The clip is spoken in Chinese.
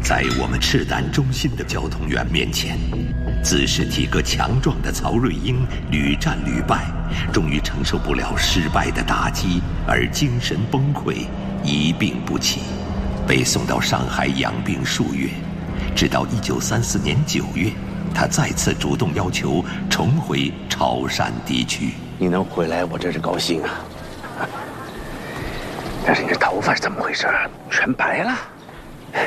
在我们赤胆忠心的交通员面前，自恃体格强壮的曹瑞英屡战屡败，终于承受不了失败的打击而精神崩溃，一病不起，被送到上海养病数月。直到1934年9月，他再次主动要求重回潮汕地区。 你能回来，我真是高兴啊！但是你这头发是怎么回事？全白了。